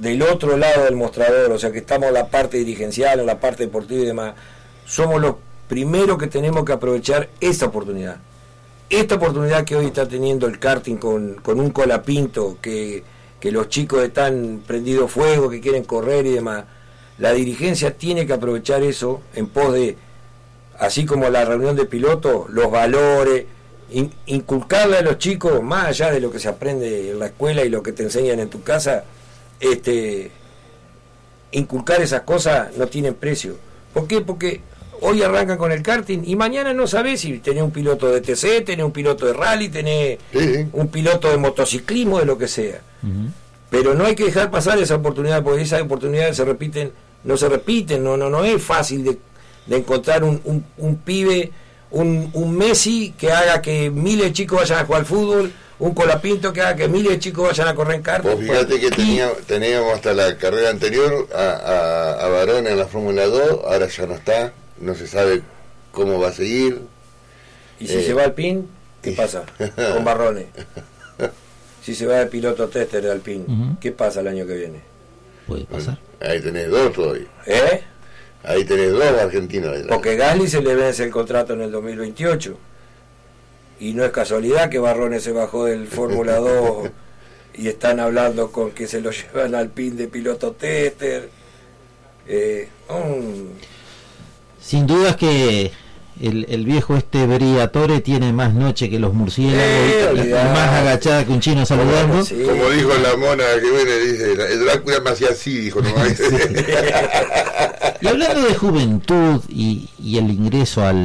del otro lado del mostrador, o sea que estamos en la parte dirigencial, en la parte deportiva y demás, somos los primeros que tenemos que aprovechar esta oportunidad que hoy está teniendo el karting con un Colapinto, que los chicos están prendidos fuego, que quieren correr y demás. La dirigencia tiene que aprovechar eso en pos de, así como la reunión de pilotos, los valores, inculcarle a los chicos, más allá de lo que se aprende en la escuela y lo que te enseñan en tu casa, inculcar esas cosas no tienen precio. ¿Por qué? Porque hoy arrancan con el karting y mañana no sabés si tenés un piloto de TC, tenés un piloto de rally, tenés un piloto de motociclismo, de lo que sea. Pero no hay que dejar pasar esa oportunidad, porque esas oportunidades no se repiten, no es fácil de encontrar un pibe, un Messi que haga que miles de chicos vayan a jugar al fútbol, un Colapinto que haga que miles de chicos vayan a correr en karting. Vos fíjate que teníamos hasta la carrera anterior a Varón en la Fórmula 2, ahora ya no está, no se sabe cómo va a seguir. ¿Y si se va al PIN? ¿Qué pasa con Barrones? Si se va de piloto tester de Alpine, ¿qué pasa el año que viene? Puede pasar. Ahí tenés dos todavía. Ahí tenés dos argentinos. Porque Gasly se le vence el contrato en el 2028. Y no es casualidad que Barrones se bajó del Fórmula 2 y están hablando con que se lo llevan al PIN de piloto tester. Sin dudas que el viejo Briatore tiene más noche que los murciélagos, más agachada que un chino saludando. Sí. Como dijo la mona que viene, dice, el Drácula me hacía así, dijo nomás. Sí. Y hablando de juventud y el ingreso a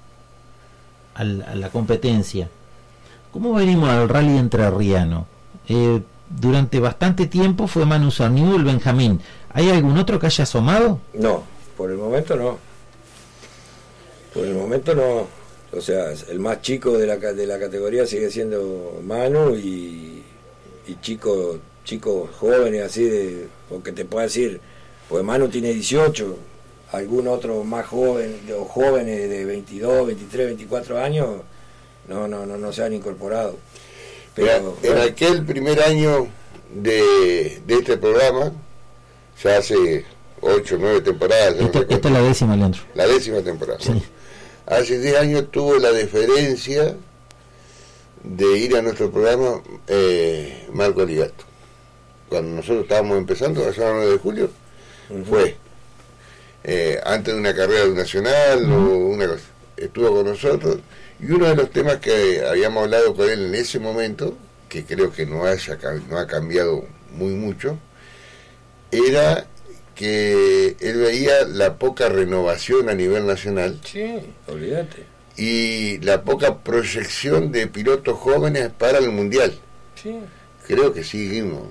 la competencia, ¿cómo venimos al rally entrerriano? Durante bastante tiempo fue Manu Sarniú, el Benjamín. ¿Hay algún otro que haya asomado? No, por el momento no. Por el momento no. O sea, el más chico de la categoría sigue siendo Manu y chicos jóvenes así porque te puedo decir, pues Manu tiene 18, algún otro más joven o jóvenes de 22, 23, 24 años no se han incorporado. Pero en aquel primer año de este programa, ya hace 8 o 9 temporadas. Esta es la 10ª, Leandro. La 10ª temporada. Sí. Hace 10 años tuvo la deferencia de ir a nuestro programa Marco Aligato. Cuando nosotros estábamos empezando, allá el 9 de julio, fue antes de una carrera nacional o una cosa. Estuvo con nosotros y uno de los temas que habíamos hablado con él en ese momento, que creo que no ha cambiado muy mucho, era que él veía la poca renovación a nivel nacional. Sí, olvídate. Y la poca proyección de pilotos jóvenes para el mundial. Sí. Creo que seguimos.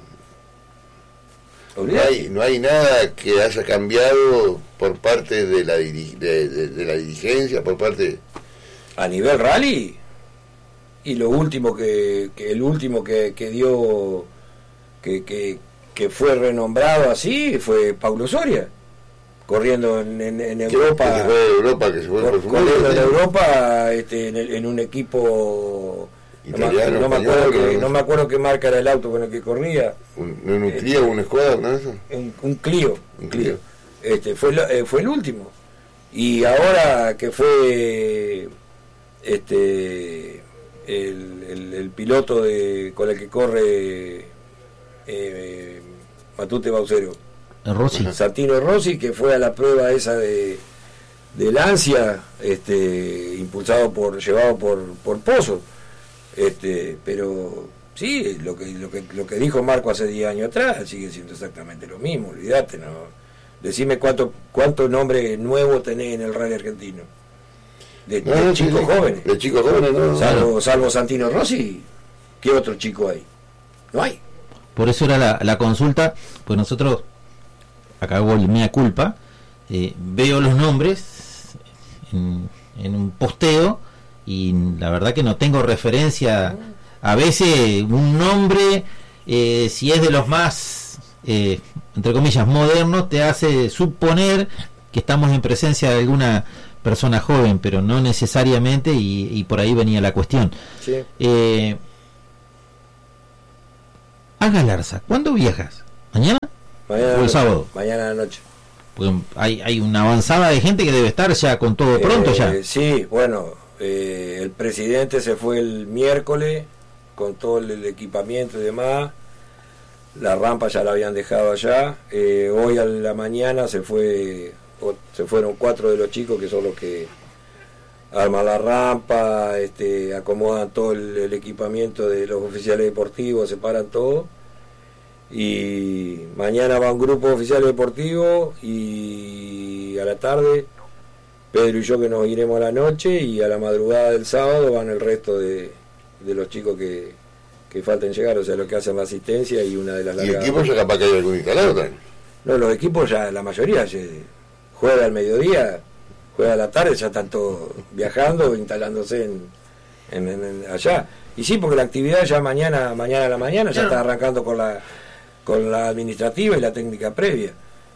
No hay nada que haya cambiado por parte de la dirigencia, por parte a nivel rally. Y lo último el último que dio que fue renombrado así fue Paulo Soria, corriendo en Europa. Que se fue de Europa, que se fue por su corriendo en Europa en un equipo italiano, no me acuerdo qué marca era el auto con el que corría. ¿Un Clio o un Skoda? ¿No es eso? Un Clio. Fue el último. Y ahora que fue el piloto con el que corre Matute Baucero, Santino Rossi, que fue a la prueba esa de Lancia, llevado por Pozo, pero sí, lo que dijo Marco hace 10 años atrás sigue siendo exactamente lo mismo. Olvídate, no. Decime cuánto nombre nuevo tenés en el rally argentino de chicos jóvenes. De chicos jóvenes, no. Salvo Santino Rossi, ¿qué otro chico hay? No hay. Por eso era la consulta, pues nosotros, acá hago mea culpa, veo los nombres en un posteo y la verdad que no tengo referencia. A veces un nombre, si es de los más, entre comillas, modernos, te hace suponer que estamos en presencia de alguna persona joven, pero no necesariamente, y por ahí venía la cuestión. Sí. A Galarza, ¿cuándo viajas? ¿Mañana? los sábados. Mañana a la noche. Pues hay una avanzada de gente que debe estar ya con todo pronto ya. Sí, bueno, el presidente se fue el miércoles con todo el equipamiento y demás. La rampa ya la habían dejado allá. Hoy a la mañana se fueron 4 de los chicos que son los que arman la rampa, acomodan todo el equipamiento de los oficiales deportivos, separan todo. Y mañana va un grupo de oficiales deportivos y a la tarde Pedro y yo que nos iremos a la noche, y a la madrugada del sábado van el resto de los chicos que falten llegar, o sea, los que hacen la asistencia y una de las largas. ¿Y el equipo ya capaz que hay algún instalado también? No, los equipos ya, la mayoría juega al mediodía, juega a la tarde, ya están todos viajando, instalándose en allá. Y sí, porque la actividad ya mañana a la mañana ya está arrancando con la administrativa y la técnica previa.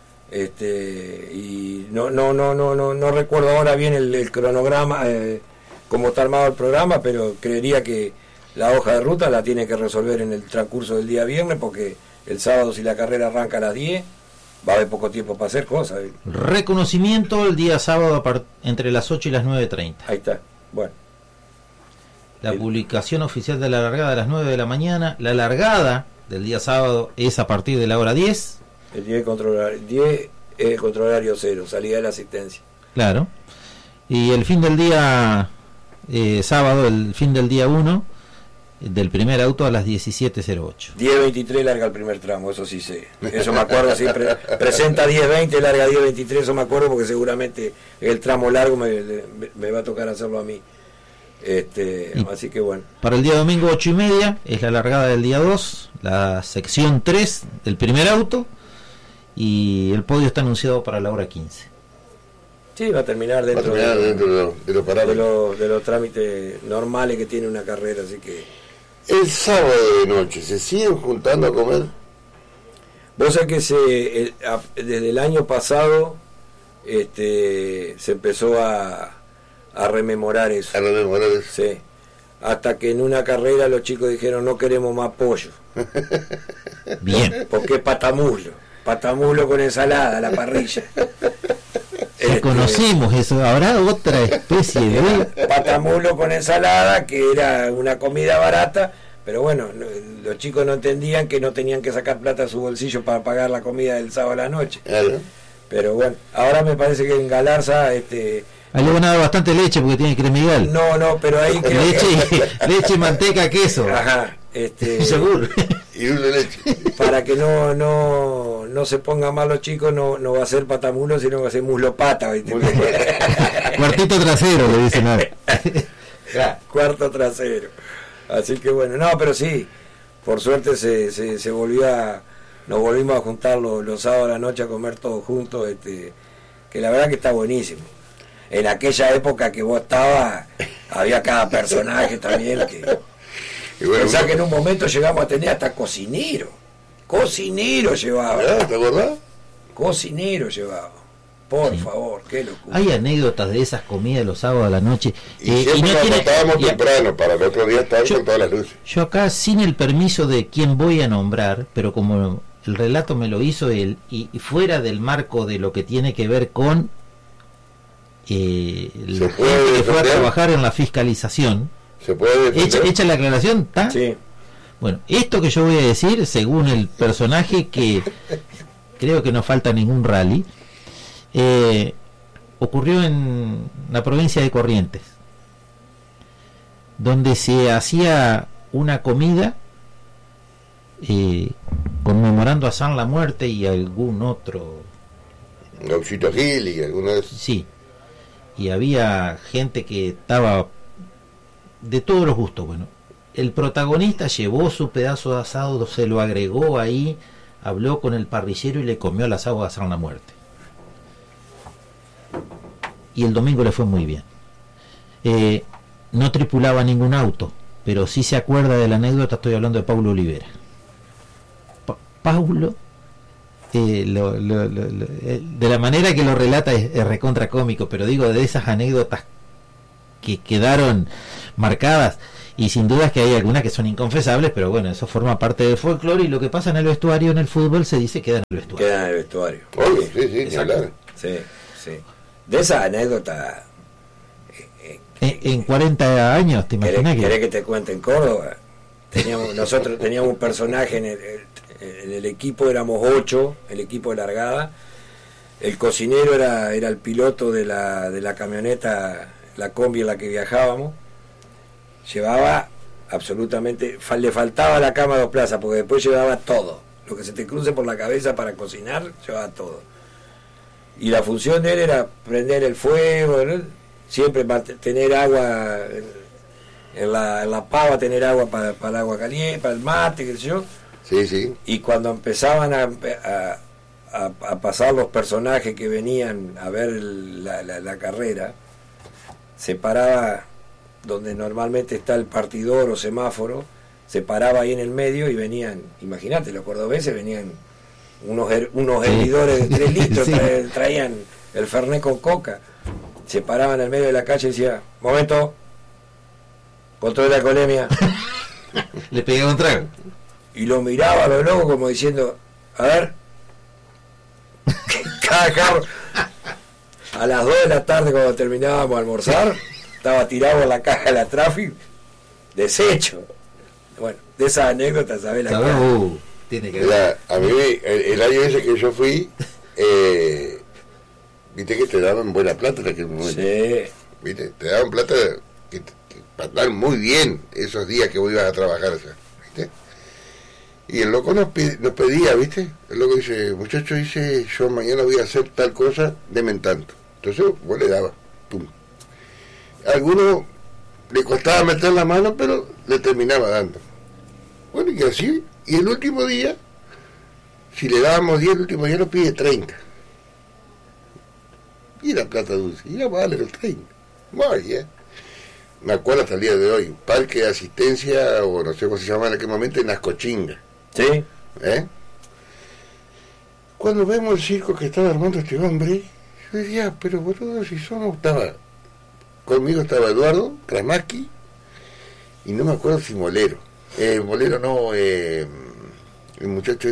Y no recuerdo ahora bien el cronograma, cómo está armado el programa, pero creería que la hoja de ruta la tiene que resolver en el transcurso del día viernes, porque el sábado, si la carrera arranca a las 10, va a haber poco tiempo para hacer cosas. Reconocimiento el día sábado entre las 8 y las 9:30. Ahí está, bueno. La publicación oficial de la largada a las 9 de la mañana. La largada del día sábado es a partir de la hora 10. El 10 contra horario 0, salida de la asistencia. Claro. Y el fin del día sábado, el fin del día 1, del primer auto a las 17:08. 10:23 larga el primer tramo, eso sí sé. Eso me acuerdo, siempre presenta 10:20, larga 10:23, eso me acuerdo porque seguramente el tramo largo me va a tocar hacerlo a mí. Así que bueno. Para el día domingo 8:30 es la largada del día 2, la sección 3 del primer auto, y el podio está anunciado para la hora 15. Sí, va a terminar dentro de los trámites normales que tiene una carrera, así que... El sábado de noche, ¿se siguen juntando a comer? Vos sabés que desde el año pasado se empezó a rememorar eso. A rememorar eso. Sí. Hasta que en una carrera los chicos dijeron, no queremos más pollo. Bien. Porque es patamuslo con ensalada, la parrilla. Conocimos eso, habrá otra especie de patamuslo con ensalada, que era una comida barata, pero bueno, los chicos no entendían que no tenían que sacar plata de su bolsillo para pagar la comida del sábado a la noche. Claro. Pero bueno, ahora me parece que en Galarza ahí le van a dar bastante leche porque tiene cremidal. No, pero ahí leche, manteca, queso. Ajá, seguro. Y dulce de leche. Para que no se pongan mal los chicos, no va a ser patamulo, sino va a ser muslo pata, ¿viste? Cuartito trasero, le dicen ahora. Cuarto trasero. Así que bueno, no, pero sí, por suerte se nos volvimos a juntar los sábados a la noche a comer todos juntos, que la verdad que está buenísimo. En aquella época que vos estabas, había cada personaje también y bueno, pensá que en un momento llegamos a tener hasta cocinero llevaba. ¿Te acordás? Cocinero llevaba. Por favor, qué locura. Hay anécdotas de esas comidas los sábados a la noche. Y siempre nos acostábamos temprano para el otro día estar con todas las luces. Yo acá, sin el permiso de quien voy a nombrar, pero como el relato me lo hizo él, y fuera del marco de lo que tiene que ver con la gente que fue a trabajar en la fiscalización, ¿se puede defender? ¿Hecha la aclaración? ¿Está? Sí. Bueno, esto que yo voy a decir, según el personaje que creo que no falta ningún rally, ocurrió en la provincia de Corrientes, donde se hacía una comida conmemorando a San La Muerte y algún otro, Gauchito Gil y algunas. sí, y había gente que estaba de todos los gustos. Bueno, el protagonista llevó su pedazo de asado, se lo agregó ahí, habló con el parrillero y le comió el asado a San La Muerte. Y el domingo le fue muy bien. No tripulaba ningún auto, pero sí se acuerda de la anécdota. Estoy hablando de Paulo Olivera. Paulo, de la manera que lo relata es recontra cómico, pero digo, de esas anécdotas que quedaron marcadas. y sin duda es que hay algunas que son inconfesables, pero bueno, eso forma parte del folclore, y lo que pasa en el vestuario en el fútbol se dice queda en el vestuario. Queda en el vestuario. Oye, sí, claro. Sí. De esa anécdota... En 40 años, ¿te imaginas? ¿Querés que te cuente en Córdoba? Nosotros teníamos un personaje en el equipo, éramos 8, el equipo de largada. El cocinero era el piloto de la camioneta, la combi en la que viajábamos. Llevaba absolutamente, le faltaba la cama 2 plazas, porque después llevaba todo. Lo que se te cruce por la cabeza para cocinar, llevaba todo. Y la función de él era prender el fuego, ¿no? Siempre tener agua en la pava, tener agua para el agua caliente, para el mate, qué sé yo. Sí. Y cuando empezaban a pasar los personajes que venían a ver la carrera, se paraba donde normalmente está el partidor o semáforo, se paraba ahí en el medio y venían, imagínate, los cordobeses venían unos hervidores de 3 litros, Sí. traían el Fernet con coca. Se paraban en el medio de la calle y decía, momento, control de la alcoholemia. Le pegué un trago. Y lo miraba a los locos como diciendo, a ver, a las 2 de la tarde cuando terminábamos de almorzar, estaba tirado en la caja de la Traffic, deshecho. Bueno, de esas anécdotas, ¿sabes? Tiene que ver. A mí, el año ese que yo fui, viste que te daban buena plata en aquel momento. Sí. Viste, te daban plata para andar muy bien esos días que vos ibas a trabajar, ¿viste? Y el loco nos pedía, ¿viste? El loco dice, muchacho, dice, yo mañana voy a hacer tal cosa, denme tanto. Entonces vos le dabas, pum. A alguno le costaba meter la mano, pero le terminaba dando. Bueno, y así, y el último día, si le dábamos 10, el último día nos pide 30. Y la plata dulce, y ya vale los 30. Muy bien. Me acuerdo hasta el día de hoy, parque de asistencia, o no sé cómo se llamaba en aquel momento, en Ascochinga. Sí. Cuando vemos el circo que estaba armando este hombre, yo decía, pero boludo, si somos, conmigo estaba Eduardo Kramaski, y no me acuerdo si Molero. Molero no, el muchacho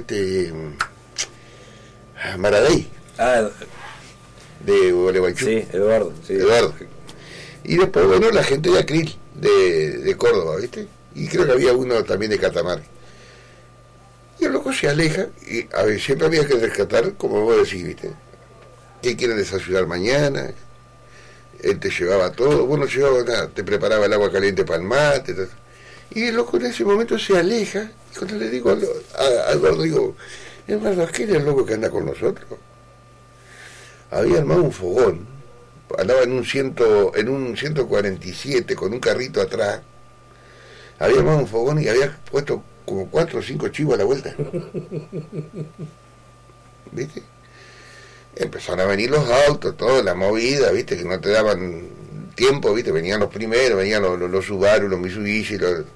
Maradei. De Gualeguaychú. Sí, Eduardo. Sí. Eduardo. Y después, bueno, la gente de Acril, de Córdoba, ¿viste? Y creo que había uno también de Catamarca. Y el loco se aleja, y a ver, siempre había que rescatar, como vos decís, ¿viste? ¿Qué quieren desayunar mañana? Él te llevaba todo, vos no llevabas nada, te preparaba el agua caliente para el mate. Todo. Y el loco en ese momento se aleja, y cuando le digo a Eduardo, digo, Eduardo, ¿qué era el loco que anda con nosotros? Había armado un fogón, andaba en un 147 con un carrito atrás, había armado un fogón y había puesto como 4 o 5 chivos a la vuelta. ¿Viste? Empezaron a venir los autos, toda la movida, ¿viste? Que no te daban tiempo, ¿viste? Venían los primeros, venían los Subaru, los Mitsubishi,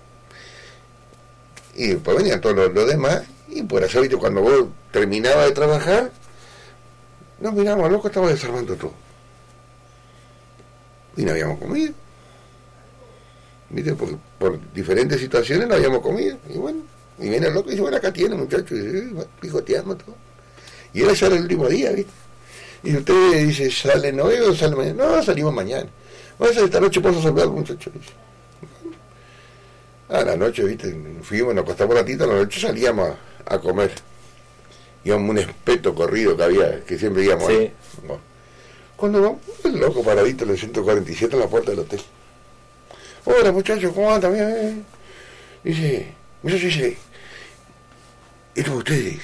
y después venían todos los demás, y por allá, ¿viste? Cuando vos terminabas de trabajar, nos miramos, loco, estaba desarmando todo. Y no habíamos comido. ¿Viste? Por diferentes situaciones no habíamos comido. Y bueno, y viene el loco y dice, bueno, acá tiene, muchacho. Y dice, bueno, picoteamos todo. Y era ya el último día, ¿viste? Y usted dice, ¿salen hoy o sale mañana? No, salimos mañana. Bueno, esta noche puedo salvar algo, muchacho. Dice. A la noche, ¿viste? Fuimos, nos acostamos un ratito, a la noche salíamos a comer. Íbamos un espeto corrido que había, que siempre íbamos. Sí. Bueno. Cuando vamos, el loco paradito en el 147 en la puerta del hotel. Hola, muchachos, ¿cómo andan? Bien. Dice, muchachos, dice, esto ustedes,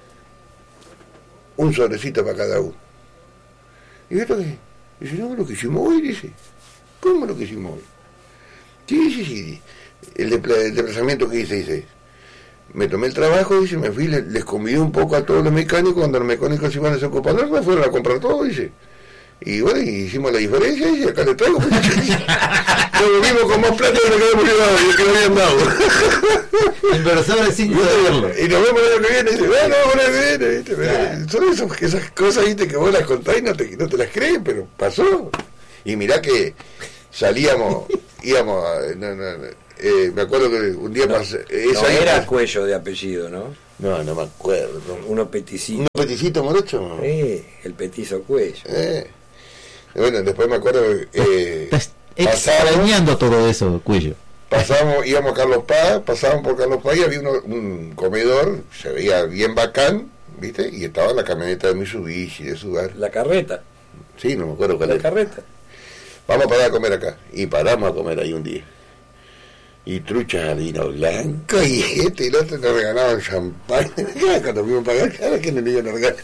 un sobrecito para cada uno. ¿Y esto qué? Dice, no, lo que hicimos hoy, dice. ¿Cómo lo que hicimos hoy? Sí. El desplazamiento que hice, dice. Me tomé el trabajo, dice, me fui, les convidé un poco a todos los mecánicos, cuando los mecánicos se iban desocupando, me fueron a comprar todo, dice. Y bueno, hicimos la diferencia, y acá le traigo. Nos volvimos con más plata de lo que habíamos llevado y el que le habían dado. Inversores sin saberlo. Y nos vemos el año que viene, y dice, bueno, el año que viene, ¿viste? Son esas cosas, ¿viste? Que vos las contás y no te las crees, pero pasó. Y mirá que íbamos me acuerdo que un día No, pasé... no era Cuello de apellido, ¿no? No me acuerdo. Uno peticito. ¿Un peticito morocho? El petizo Cuello. Bueno, después me acuerdo que... Estás extrañando todo eso, Cuello. Íbamos a Carlos Paz, pasábamos por Carlos Paz y había un comedor, se veía bien bacán, ¿viste? Y estaba la camioneta de Mitsubishi, de Subaru. La carreta. Sí, no me acuerdo cuál La era. carreta. Vamos a parar a comer acá. Y paramos a comer ahí un día. Y truchas de vino blanco y y el otro nos regalaban champán. Cuando fuimos a pagar, claro que no le iban a regalar.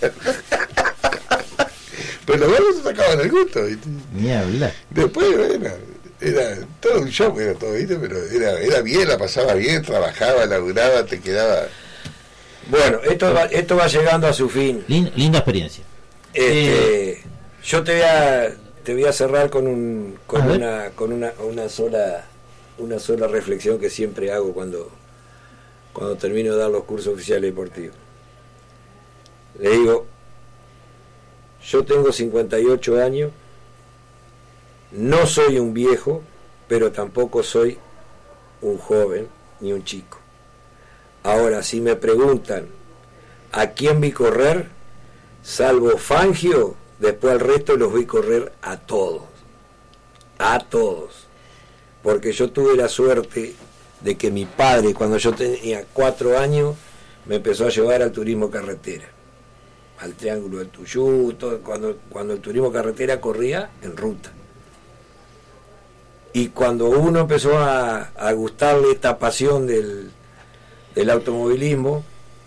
Pero los barcos se sacaban el gusto, ¿viste? Ni hablar. Después, bueno, era todo un show, era todo, ¿viste? Pero era bien, la pasaba bien, trabajaba, laburaba, te quedaba... Bueno, esto va llegando a su fin. Linda experiencia. Yo te voy a cerrar con una sola reflexión que siempre hago cuando termino de dar los cursos oficiales deportivos. Le digo, yo tengo 58 años, no soy un viejo, pero tampoco soy un joven ni un chico. Ahora, si me preguntan a quién vi correr, salvo Fangio, después al resto los vi correr a todos, porque yo tuve la suerte de que mi padre, cuando yo tenía 4 años, me empezó a llevar al turismo carretera, al Triángulo del Tuyú, todo, cuando el turismo carretera corría en ruta. Y cuando uno empezó a gustarle esta pasión del automovilismo,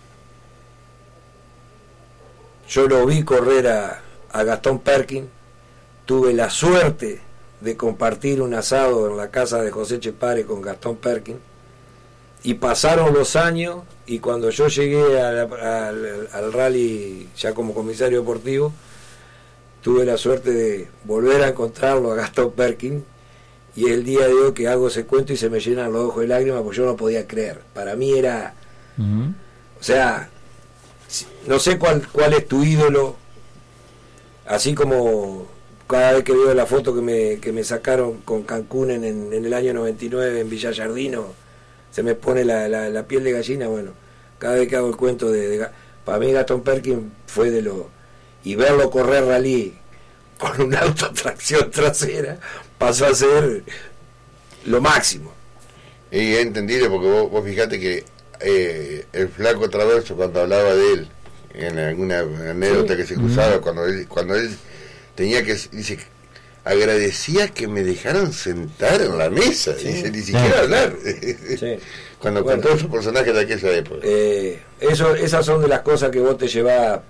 yo lo vi correr a Gastón Perkin, tuve la suerte de compartir un asado en la casa de José Chepare con Gastón Perkin, y pasaron los años, y cuando yo llegué al rally ya como comisario deportivo, tuve la suerte de volver a encontrarlo a Gastón Perkin, y el día de hoy que hago ese cuento y se me llenan los ojos de lágrimas porque yo no podía creer. Para mí era... O sea, no sé cuál es tu ídolo, así como cada vez que veo la foto que me sacaron con Cancún en el año 99 en Villa Yardino, se me pone la piel de gallina. Bueno, cada vez que hago el cuento para mí Gastón Perkin fue de lo... Y verlo correr rally con un auto a tracción trasera pasó a ser lo máximo. Y es entendible, porque vos fijate que el flaco Traverso, cuando hablaba de él en alguna anécdota que se cruzaba, cuando él tenía que, dice, agradecía que me dejaran sentar en la mesa, dice, ni siquiera hablar. Cuando contó esos personajes de aquella época. Esas son de las cosas que vos te llevás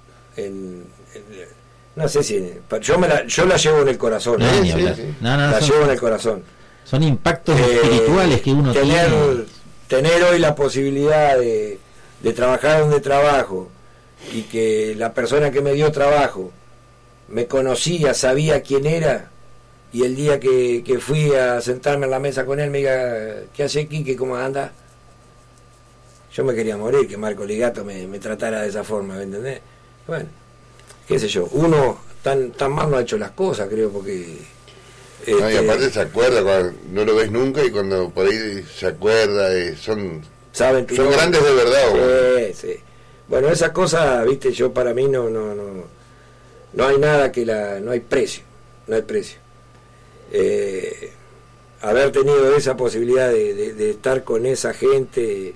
no sé si yo la llevo en el corazón. La llevo en el corazón. Son impactos espirituales que uno tiene. Tener hoy la posibilidad de trabajar donde trabajo, y que la persona que me dio trabajo me conocía, sabía quién era, y el día que fui a sentarme en la mesa con él me diga, ¿qué hace Quique? ¿Cómo anda? Yo me quería morir que Marco Ligato me tratara de esa forma, ¿me entendés? Bueno, qué sé yo, uno tan mal no ha hecho las cosas, creo, porque... No, y aparte se acuerda, cuando no lo ves nunca, y cuando por ahí se acuerda, son grandes de verdad. Sí. Bueno, esas cosas, viste, yo para mí no hay nada no hay precio. Haber tenido esa posibilidad de estar con esa gente,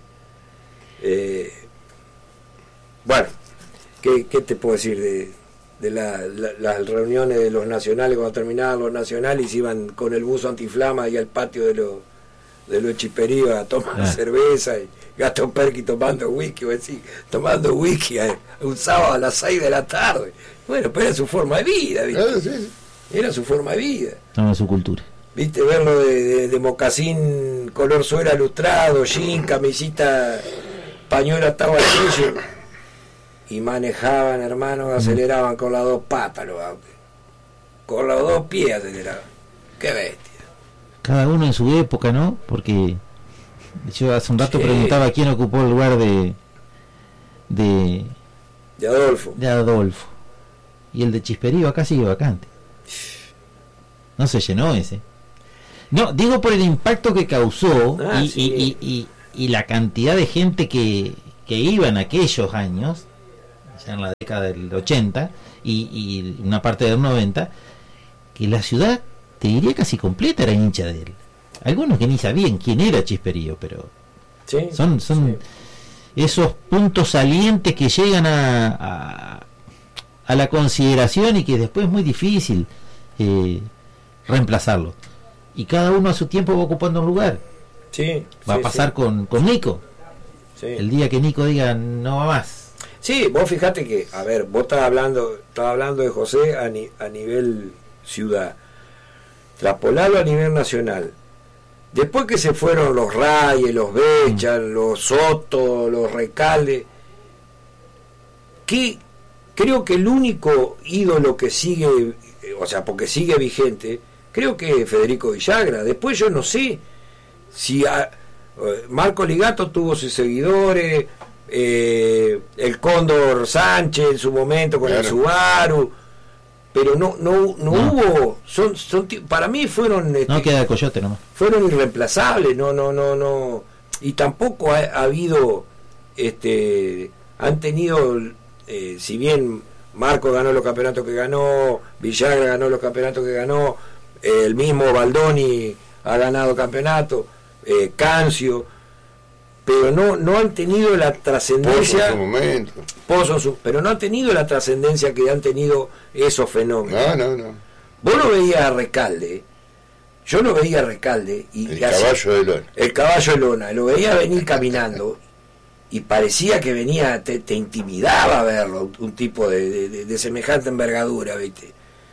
bueno, ¿qué te puedo decir de las reuniones de los nacionales? Cuando terminaban los nacionales iban con el buzo antiflama y al patio de los chiperíos a tomar cerveza, y Gastón Perkin tomando whisky, un sábado a las 6 de la tarde. Bueno, pero era su forma de vida, ¿viste? Sí. Era su forma de vida. Estaba en su cultura. ¿Viste? Verlo de mocasín color suela lustrado, jean, camisita, pañuelo atado al cuello, y manejaban, hermanos, aceleraban con las 2 patas los autos, con los 2 pies aceleraban. Qué bestia. Cada uno en su época, ¿no? Porque yo hace un rato preguntaba quién ocupó el lugar de Adolfo, y el de Chisperío acá sigue vacante, no se llenó ese. No, digo por el impacto que causó y la cantidad de gente que iba en aquellos años, ya en la década del 80 y una parte del 90, que la ciudad, te diría casi completa, era hincha de él. Algunos que ni sabían quién era Chisperío, pero son esos puntos salientes que llegan a la consideración y que después es muy difícil reemplazarlo. Y cada uno a su tiempo va ocupando un lugar. Va a pasar con Nico. El día que Nico diga no va más. Sí, vos fijate que, a ver, vos estabas hablando de José a nivel ciudad. Traspolalo a nivel nacional. Después que se fueron los Reyes, los Bechas, los Soto, los Recalde, que creo que el único ídolo que sigue, o sea, porque sigue vigente, creo que es Federico Villagra. Después yo no sé si Marco Ligato tuvo sus seguidores, el Cóndor Sánchez en su momento con el Subaru, pero no hubo, son para mí fueron no queda Coyote nomás, fueron irreemplazables, no, y tampoco ha habido han tenido si bien Marco ganó los campeonatos que ganó, Villagra ganó los campeonatos que ganó, el mismo Baldoni ha ganado campeonato, Cancio, pero no han tenido la trascendencia, pero no han tenido la trascendencia que han tenido esos fenómenos. No. Vos lo veías a Recalde, yo lo veía a Recalde y el caballo de lona. El caballo de lona, lo veía venir caminando y parecía que venía, te intimidaba verlo, un tipo de semejante envergadura, ¿viste?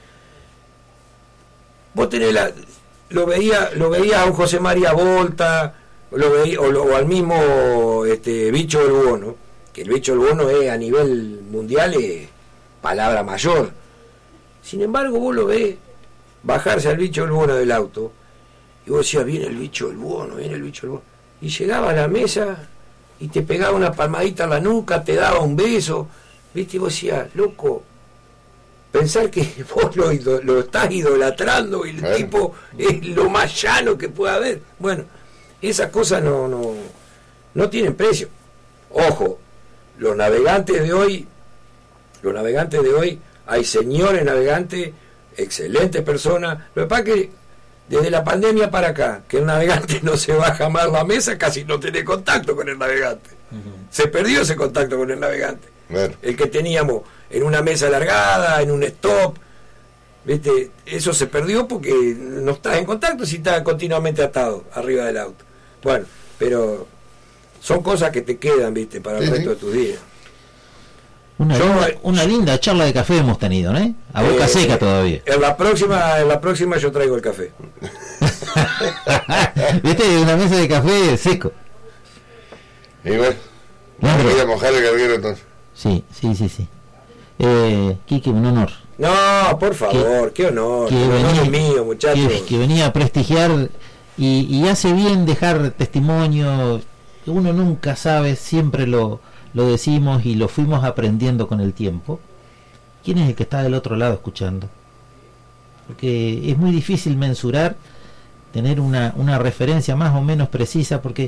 Vos tenés lo veía a un José María Volta, lo veía, o al mismo Bicho del Bono, que el Bicho del Bono es a nivel mundial palabra mayor. Sin embargo, vos lo ves bajarse al Bicho del Bono del auto y vos decías, viene el Bicho del Bono, y llegaba a la mesa y te pegaba una palmadita en la nuca, te daba un beso, ¿viste? Y vos decías, loco, pensar que vos lo estás idolatrando y el tipo es lo más llano que puede haber. Bueno, esas cosas no tienen precio. Ojo, los navegantes de hoy, hay señores navegantes, excelentes personas. Lo que pasa es que desde la pandemia para acá, que el navegante no se baja más la mesa, casi no tiene contacto con el navegante. Se perdió ese contacto con el navegante. El que teníamos en una mesa alargada, en un stop, ¿viste? Eso se perdió porque no estás en contacto si estás continuamente atado arriba del auto. Bueno, pero son cosas que te quedan, ¿viste? Para el resto de tus días. Una linda charla de café hemos tenido, ¿eh? A boca seca todavía. En la próxima yo traigo el café. ¿Viste? Una mesa de café seco. Y bueno, voy a mojar el carguero entonces. Sí. Quique, un honor. No, por favor, qué honor. Que venía, es mío, muchachos. Que venía a prestigiar y hace bien dejar testimonio. Uno nunca sabe, siempre lo decimos y lo fuimos aprendiendo con el tiempo. ¿Quién es el que está del otro lado escuchando? Porque es muy difícil mensurar, tener una referencia más o menos precisa, porque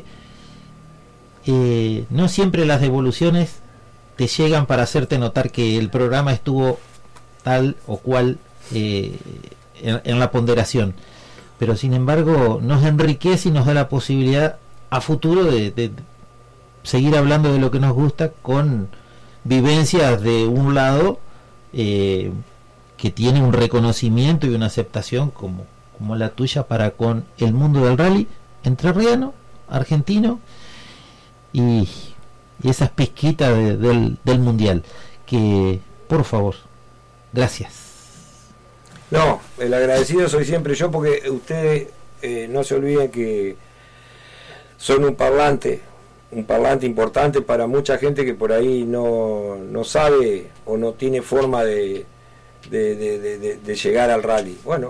no siempre las devoluciones te llegan para hacerte notar que el programa estuvo tal o cual en la ponderación, pero sin embargo nos enriquece y nos da la posibilidad a futuro de seguir hablando de lo que nos gusta con vivencias de un lado que tiene un reconocimiento y una aceptación como la tuya para con el mundo del rally entrerriano, argentino y esas pizquitas del mundial, que por favor, gracias. No, el agradecido soy siempre yo, porque ustedes no se olviden que son un parlante importante para mucha gente que por ahí no sabe o no tiene forma de llegar al rally. Bueno,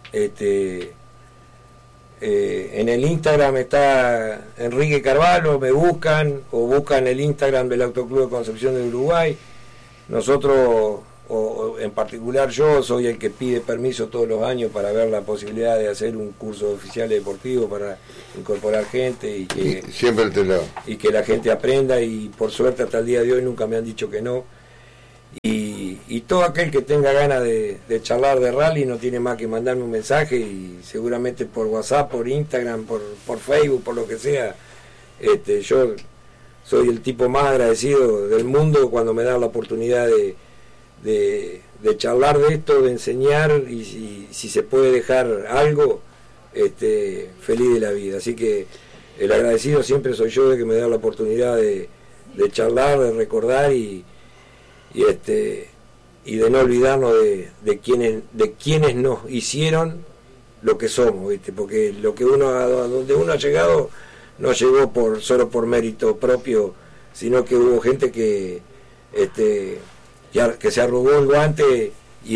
en el Instagram está Enrique Carvalho, me buscan o buscan el Instagram del Autoclub de Concepción de Uruguay. Nosotros o en particular yo soy el que pide permiso todos los años para ver la posibilidad de hacer un curso de oficiales deportivos para incorporar gente y que siempre te lo... y que la gente aprenda, y por suerte hasta el día de hoy nunca me han dicho que no. Y todo aquel que tenga ganas de charlar de rally no tiene más que mandarme un mensaje, y seguramente por WhatsApp, por Instagram, por Facebook, por lo que sea. Yo soy el tipo más agradecido del mundo cuando me dan la oportunidad de charlar de esto, de enseñar, y si se puede dejar algo, feliz de la vida. Así que el agradecido siempre soy yo de que me da la oportunidad de charlar, de recordar y de no olvidarnos de quienes nos hicieron lo que somos, ¿viste? Porque lo que donde uno ha llegado no llegó solo por mérito propio, sino que hubo gente que se arrugó el guante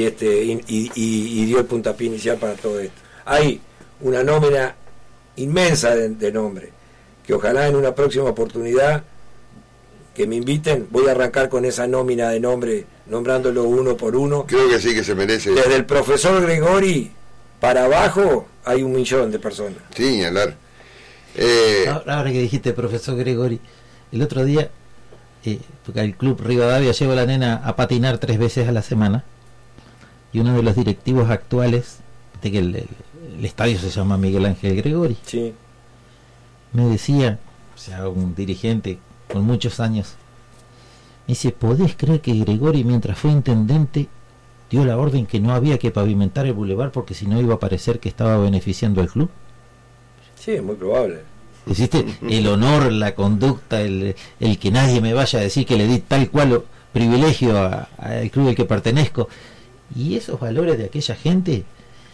y dio el puntapié inicial para todo esto. Hay una nómina inmensa de nombres, que ojalá en una próxima oportunidad que me inviten, voy a arrancar con esa nómina de nombres, nombrándolo uno por uno. Creo que sí, que se merece. Desde el profesor Gregori para abajo hay 1 millón de personas. Sí, hablar. Ahora que dijiste profesor Gregori, el otro día, porque al club Rivadavia llevo a la nena a patinar 3 veces a la semana, y uno de los directivos actuales, de que el estadio se llama Miguel Ángel Gregori, sí, me decía, o sea, un dirigente con muchos años, me dice: ¿podés creer que Gregori, mientras fue intendente, dio la orden que no había que pavimentar el bulevar porque si no iba a parecer que estaba beneficiando al club? Sí, es muy probable. ¿Existe el honor, la conducta, el que nadie me vaya a decir que le di tal cual privilegio al club al que pertenezco? Y esos valores de aquella gente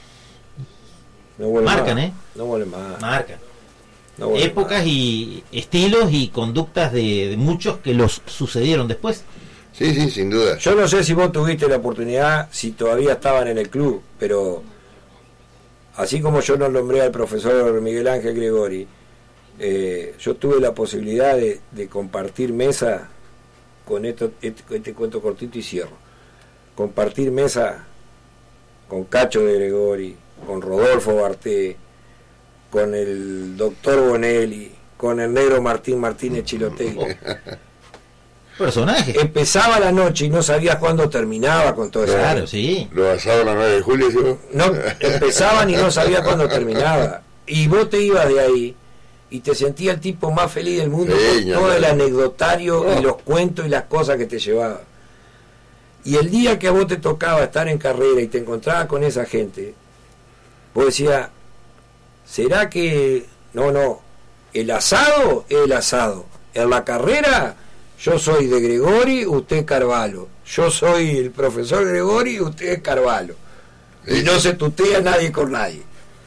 no marcan, más. No vuelven más. Marcan. No épocas más. Y estilos y conductas de muchos que los sucedieron después. Sí, sí, sin duda. Yo no sé si vos tuviste la oportunidad, si todavía estaban en el club, pero así como yo no nombré al profesor Miguel Ángel Gregori, yo tuve la posibilidad de compartir mesa con este cuento cortito y cierro. Compartir mesa con Cacho de Gregori, con Rodolfo Barté, con el doctor Bonelli, con el negro Martín Martínez Chilotegui. Personaje. Empezaba la noche y no sabías cuándo terminaba con todo eso. Claro, sí. Lo asados a las 9 de julio, ¿sí? No, empezaban y no sabías cuándo terminaba. Y vos te ibas de ahí y te sentías el tipo más feliz del mundo, Sí, con todo el anecdotario y los cuentos y las cosas que te llevaba. Y el día que a vos te tocaba estar en carrera y te encontrabas con esa gente, vos decías, ¿será que no, el asado es el asado? En la carrera yo soy de Gregori, usted Carvalho. Yo soy el profesor Gregori, usted es Carvalho. Y no se tutea nadie con nadie.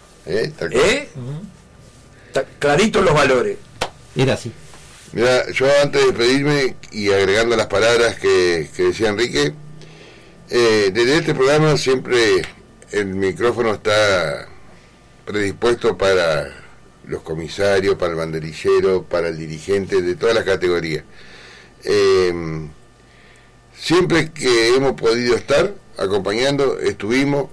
Claritos los valores. Era así. Mira, yo antes de despedirme y agregando las palabras que decía Enrique, desde este programa siempre el micrófono está predispuesto para los comisarios, para el banderillero, para el dirigente de todas las categorías. Siempre que hemos podido estar acompañando, estuvimos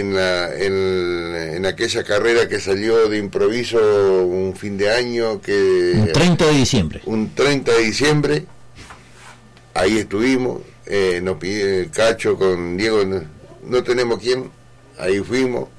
en aquella carrera que salió de improviso un fin de año, un 30 de diciembre. Un 30 de diciembre, ahí estuvimos, nos pide Cacho con Diego, no tenemos quién, ahí fuimos.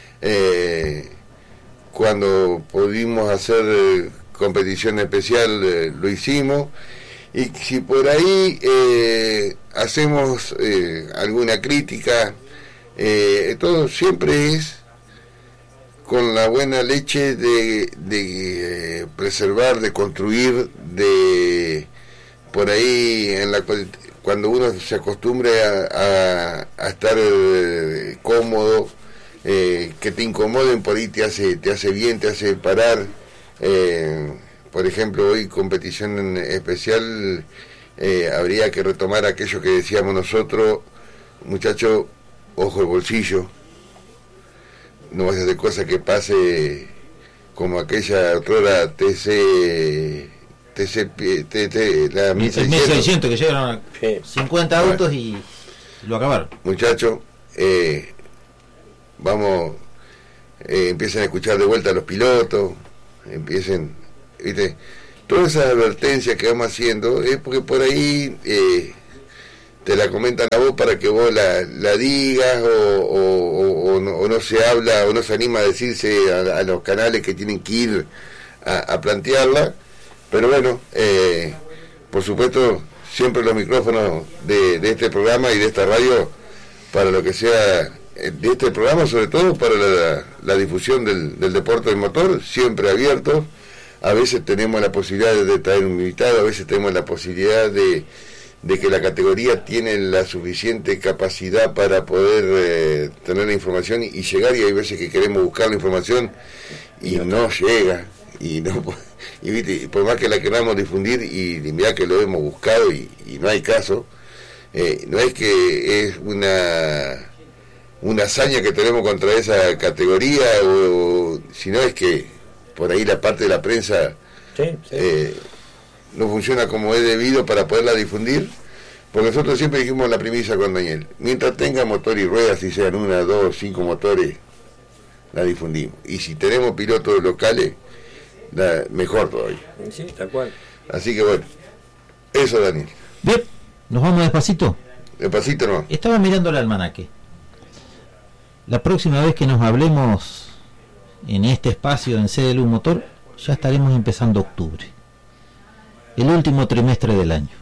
Cuando pudimos hacer competición especial, lo hicimos. Y si por ahí hacemos alguna crítica, todo siempre es con la buena leche de preservar, de construir, de por ahí cuando uno se acostumbre a estar cómodo, que te incomoden por ahí te hace bien, te hace parar. Por ejemplo, hoy competición especial, habría que retomar aquello que decíamos nosotros, muchachos, ojo el bolsillo, no vas a hacer cosas que pase como aquella otrora la 1600 que llegaron a 50 autos y Lo acabaron. Muchachos, vamos, empiecen a escuchar de vuelta a los pilotos, empiecen, ¿viste? Todas esas advertencias que vamos haciendo es porque por ahí te la comentan a vos para que vos la digas o no se habla o no se anima a decirse a los canales que tienen que ir a plantearla, pero bueno, por supuesto siempre los micrófonos de este programa y de esta radio para lo que sea de este programa, sobre todo para la difusión del deporte del motor, siempre abiertos. A veces tenemos la posibilidad de traer un invitado, a veces tenemos la posibilidad de que la categoría tiene la suficiente capacidad para poder tener la información y llegar, y hay veces que queremos buscar la información y no llega, y ¿viste? Por más que la queramos difundir, y mirá que lo hemos buscado y no hay caso, no es que es una hazaña que tenemos contra esa categoría, sino es que por ahí la parte de la prensa no funciona como es debido para poderla difundir, porque nosotros siempre dijimos la premisa con Daniel: mientras tenga motor y ruedas, si sean 1, 2, 5 motores, la difundimos, y si tenemos pilotos locales, mejor todavía. Sí, tal cual. Así que bueno, eso, Daniel. Bien, nos vamos despacito. Despacito no. Estaba mirando el almanaque. La próxima vez que nos hablemos en este espacio en CDLU Motor, ya estaremos empezando octubre, el último trimestre del año.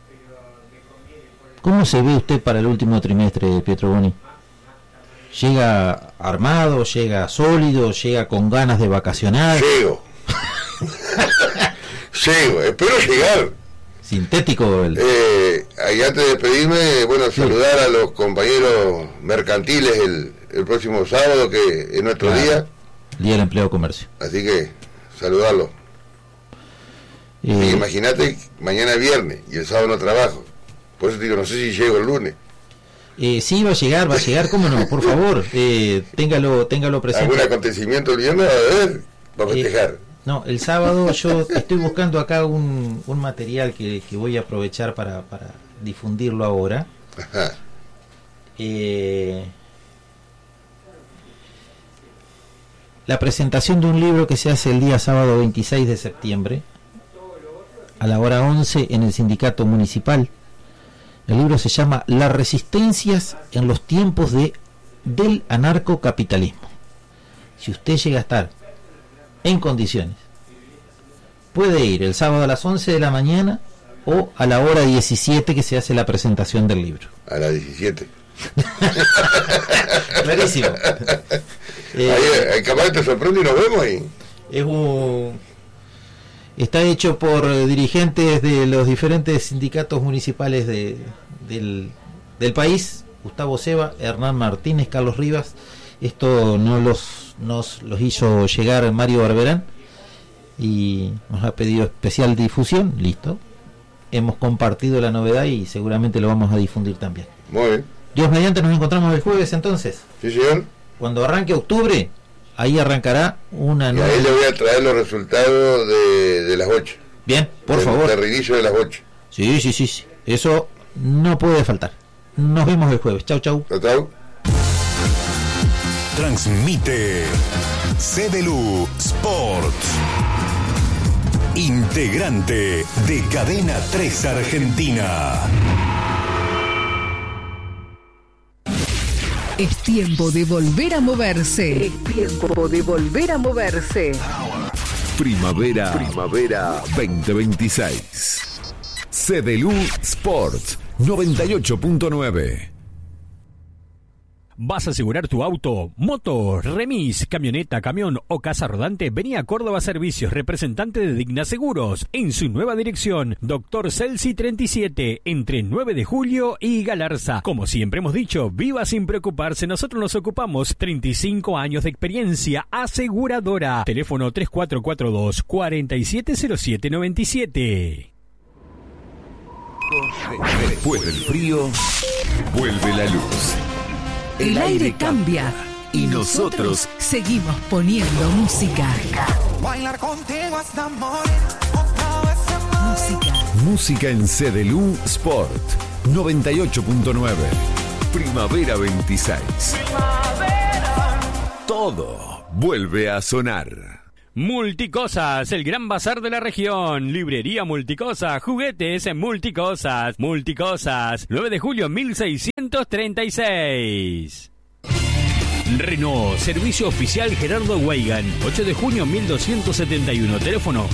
¿Cómo se ve usted para el último trimestre, Pietro Boni? ¿Llega armado, llega sólido, llega con ganas de vacacionar? Llego, espero llegar. Sintético Ahí antes de despedirme, bueno, saludar a los compañeros mercantiles el próximo sábado, que es nuestro día del Empleo Comercio. Así que saludarlos. Imagínate, mañana es viernes y el sábado no trabajo. Por eso digo, no sé si llego el lunes. Sí, va a llegar, cómo no, por favor, téngalo presente. ¿Algún acontecimiento el viernes va a haber para festejar? No, el sábado yo estoy buscando acá un material que voy a aprovechar para difundirlo ahora. Ajá. La presentación de un libro que se hace el día sábado 26 de septiembre a la hora 11 en el sindicato municipal. El libro se llama Las resistencias en los tiempos del anarcocapitalismo. Si usted llega a estar en condiciones, puede ir el sábado a las 11 de la mañana o a la hora 17 que se hace la presentación del libro. A las 17. Clarísimo. Ahí capaz te sorprende y nos vemos ahí. Está hecho por dirigentes de los diferentes sindicatos municipales del país: Gustavo Seba, Hernán Martínez, Carlos Rivas. Esto nos los hizo llegar Mario Barberán y nos ha pedido especial difusión. Listo, hemos compartido la novedad y seguramente lo vamos a difundir también. Muy bien. Dios mediante, nos encontramos el jueves entonces. Sí, señor. Cuando arranque octubre, ahí arrancará una nueva. Y ahí le voy a traer los resultados de las 8. Bien, por favor. El reinicio de las 8. Sí. Eso no puede faltar. Nos vemos el jueves. Chau. Chau. Transmite CDLU Sports. Integrante de Cadena 3 Argentina. Es tiempo de volver a moverse. Primavera 2026. CDLU Sports 98.9. ¿Vas a asegurar tu auto, moto, remis, camioneta, camión o casa rodante? Vení a Córdoba Servicios, representante de Digna Seguros, en su nueva dirección, Dr. Celsi 37, entre 9 de julio y Galarza. Como siempre hemos dicho, viva sin preocuparse, nosotros nos ocupamos. 35 años de experiencia aseguradora. Teléfono 3442-470797. Después del frío, vuelve la luz. El aire cambia y nosotros seguimos poniendo música. Bailar contigo hasta morir. Música. Música en CDLU Sport 98.9. Primavera 26. Todo vuelve a sonar. Multicosas, el gran bazar de la región. Librería Multicosas, juguetes en Multicosas. Multicosas, 9 de julio 1636. Renault, servicio oficial Gerardo Weigan, 8 de junio 1271, teléfono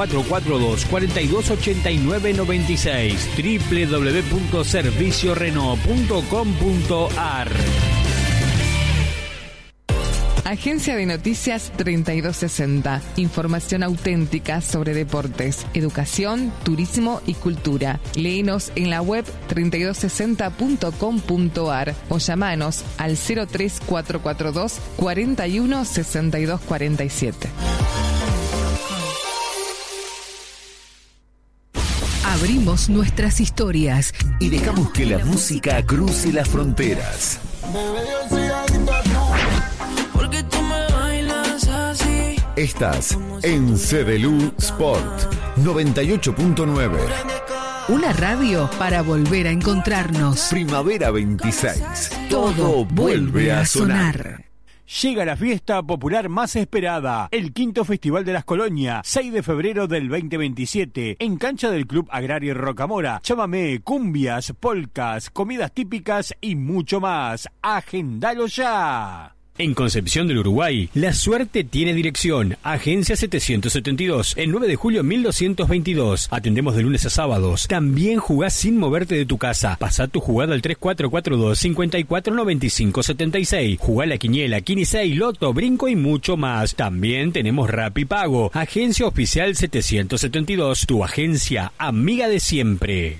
3442-428996, www.serviciorenault.com.ar. Agencia de Noticias 3260. Información auténtica sobre deportes, educación, turismo y cultura. Léenos en la web 3260.com.ar o llamanos al 03442 41 62 47. Abrimos nuestras historias Y dejamos que la música cruce las fronteras. Porque tú me bailas así. Estás en CDLU Sport 98.9. una radio para volver a encontrarnos. Primavera 26. Todo vuelve a sonar. Llega la fiesta popular más esperada, el quinto Festival de las Colonias, 6 de febrero del 2027, en cancha del Club Agrario Rocamora. Chamamé, cumbias, polcas, comidas típicas y mucho más. ¡Agendalo ya! En Concepción del Uruguay, la suerte tiene dirección. Agencia 772, el 9 de julio 1222. Atendemos de lunes a sábados. También jugás sin moverte de tu casa. Pasá tu jugada al 3442-549576. Jugá la quiniela, Quinisei, Loto, Brinco y mucho más. También tenemos Rapipago. Agencia Oficial 772, tu agencia amiga de siempre.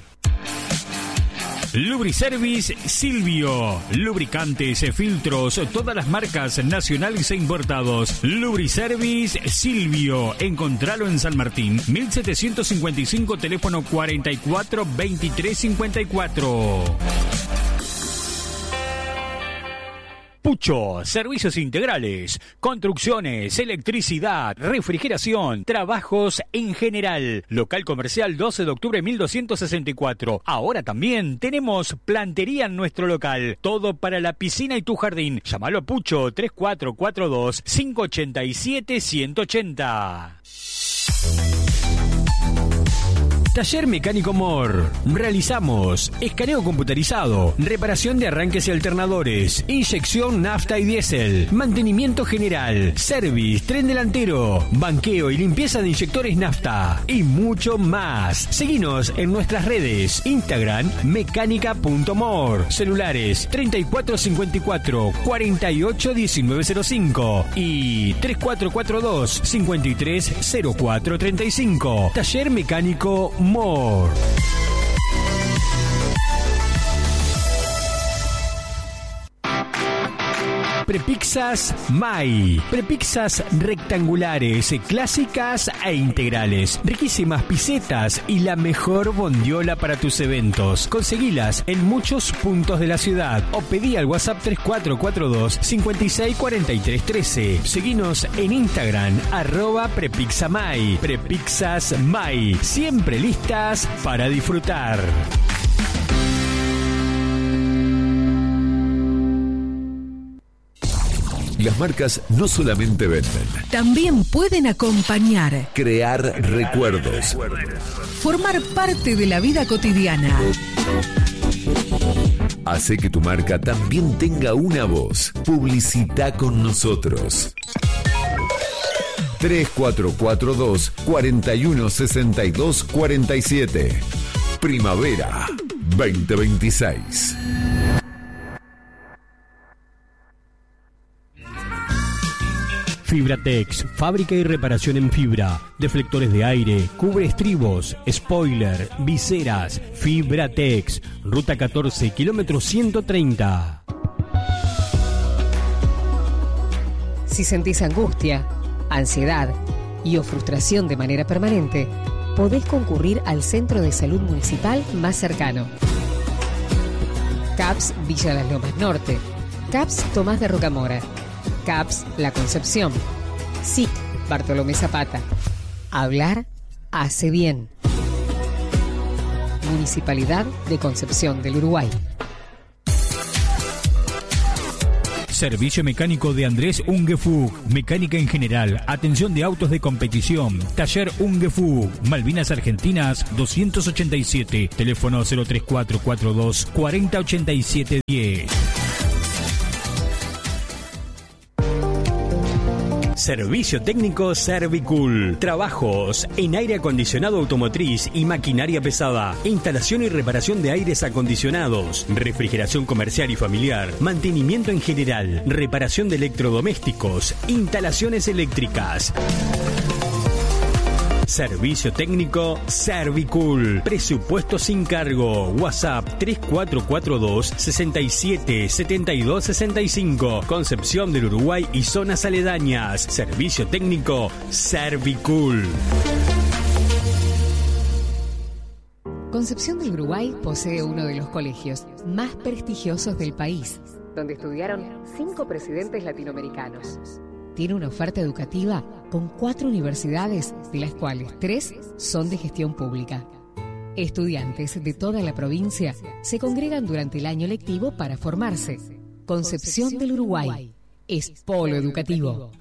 Lubriservice Silvio. Lubricantes, filtros, todas las marcas nacionales e importados. Lubriservice Silvio. Encontralo en San Martín, 1755, teléfono 44 23 54. Pucho, servicios integrales, construcciones, electricidad, refrigeración, trabajos en general. Local comercial 12 de octubre 1264. Ahora también tenemos plantería en nuestro local. Todo para la piscina y tu jardín. Llámalo a Pucho 3442-587-180. Taller Mecánico Mor. Realizamos escaneo computarizado, reparación de arranques y alternadores, inyección nafta y diésel, mantenimiento general, service, tren delantero, banqueo y limpieza de inyectores nafta y mucho más. Seguinos en nuestras redes: Instagram mecánica.mor, celulares 3454 481905 y 3442 530435. Taller Mecánico Mor. Prepizzas Mai. Prepizzas rectangulares, clásicas e integrales. Riquísimas pisetas y la mejor bondiola para tus eventos. Conseguilas en muchos puntos de la ciudad o pedí al WhatsApp 3442 564313. Seguinos en Instagram @prepizzamai. Prepizzas Mai. Siempre listas para disfrutar. Las marcas no solamente venden, También pueden acompañar, crear recuerdos. formar parte de la vida cotidiana. Hace que tu marca también tenga una voz. Publicita con nosotros. 3442 4162 47. Primavera 2026. Fibratex, fábrica y reparación en fibra, deflectores de aire, cubre estribos, spoiler, viseras. Fibratex, ruta 14, kilómetro 130. Si sentís angustia, ansiedad y o frustración de manera permanente, podés concurrir al Centro de Salud Municipal más cercano. CAPS Villa Las Lomas Norte, CAPS Tomás de Rocamora, CAPS La Concepción, SIC Bartolomé Zapata. Hablar hace bien. Municipalidad de Concepción del Uruguay. Servicio mecánico de Andrés Ungefug. Mecánica en general. Atención de autos de competición. Taller Ungefug. Malvinas Argentinas 287. Teléfono 03442 408710. Servicio técnico Servicool. Trabajos en aire acondicionado automotriz y maquinaria pesada. Instalación y reparación de aires acondicionados. Refrigeración comercial y familiar. Mantenimiento en general. Reparación de electrodomésticos. Instalaciones eléctricas. Servicio técnico Servicool. Presupuesto sin cargo. WhatsApp 3442 67 72 65. Concepción del Uruguay y zonas aledañas. Servicio técnico Servicool. Concepción del Uruguay posee uno de los colegios más prestigiosos del país, donde estudiaron 5 presidentes latinoamericanos. Tiene una oferta educativa con 4 universidades, de las cuales 3 son de gestión pública. Estudiantes de toda la provincia se congregan durante el año lectivo para formarse. Concepción del Uruguay es polo educativo.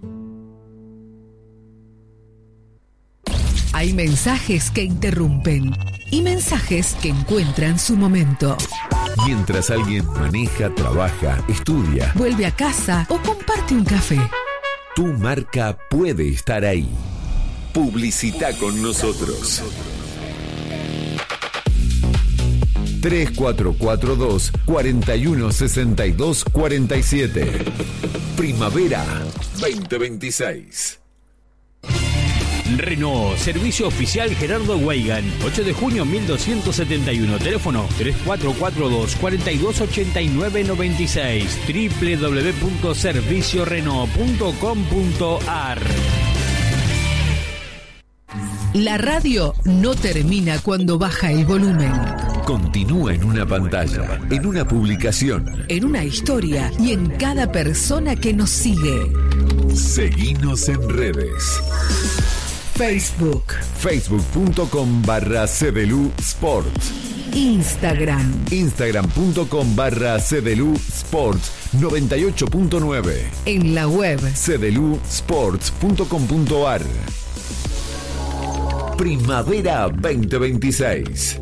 Hay mensajes que interrumpen y mensajes que encuentran su momento. Mientras alguien maneja, trabaja, estudia, vuelve a casa o comparte un café. Tu marca puede estar ahí. Publicita con nosotros. 3442 4162 47. Primavera 2026. Renault, servicio oficial Gerardo Weigan, 8 de junio 1271, teléfono 3442 428996, www.serviciorenault.com.ar. La radio no termina cuando baja el volumen. Continúa en una pantalla, en una publicación, en una historia y en cada persona que nos sigue. Seguinos en redes. Facebook. Facebook.com/CDLU Sports. Instagram. Instagram.com/CDLU Sports 98.9. En la web cdlusports.com.ar. Primavera 2026.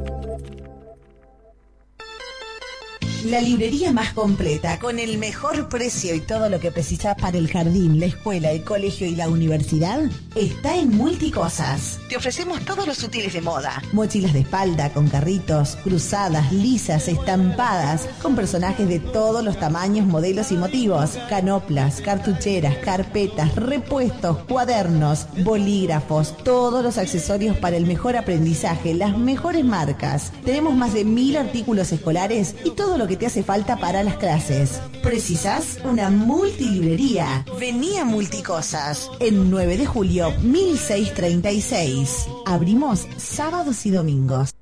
La librería más completa, con el mejor precio y todo lo que precisas para el jardín, la escuela, el colegio y la universidad, está en Multicosas. Te ofrecemos todos los útiles de moda. Mochilas de espalda con carritos, cruzadas, lisas, estampadas, con personajes de todos los tamaños, modelos y motivos. Canoplas, cartucheras, carpetas, repuestos, cuadernos, bolígrafos, todos los accesorios para el mejor aprendizaje, las mejores marcas. Tenemos más de 1000 artículos escolares y todo lo que te hace falta para las clases. ¿Precisas una multilibrería? Vení a Multicosas, en 9 de julio 1636. Abrimos sábados y domingos.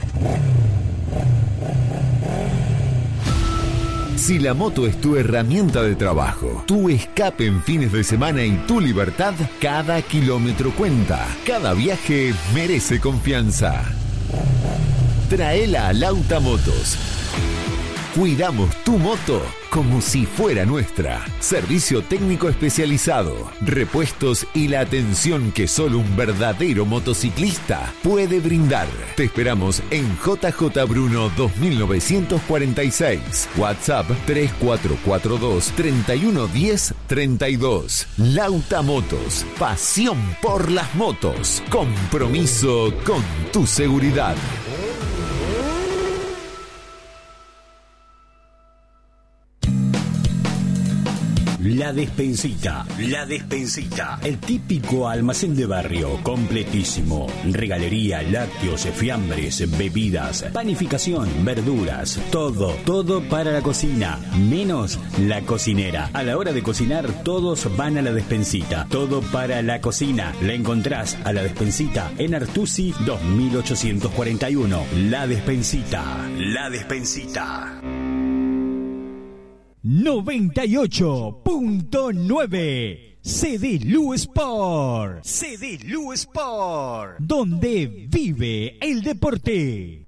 Si la moto es tu herramienta de trabajo, tu escape en fines de semana y tu libertad, cada kilómetro cuenta. Cada viaje merece confianza. Traela a Lauta Motos. Cuidamos tu moto como si fuera nuestra. Servicio técnico especializado, repuestos y la atención que solo un verdadero motociclista puede brindar. Te esperamos en JJ Bruno 2946. WhatsApp 3442 3110 32. Lauta Motos. Pasión por las motos. Compromiso con tu seguridad. La Despensita, La Despensita, el típico almacén de barrio, completísimo. Regalería, lácteos, fiambres, bebidas, panificación, verduras, todo para la cocina, menos la cocinera. A la hora de cocinar, todos van a La Despensita. Todo para la cocina. La encontrás a La Despensita en Artusi 2841. La Despensita, La Despensita. 98.9 CDLU Sport. CDLU Sport. Donde vive el deporte.